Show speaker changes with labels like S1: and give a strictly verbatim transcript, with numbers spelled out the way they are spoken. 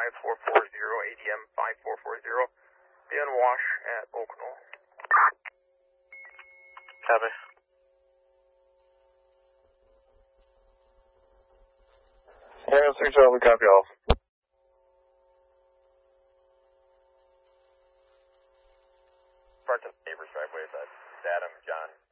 S1: five four four zero, A D M five four four zero. Be on wash at Oak Knoll.
S2: Copy.
S3: Yeah, three Charlie, copy all.
S1: Parked in the neighbor's driveway, that's Adam, John.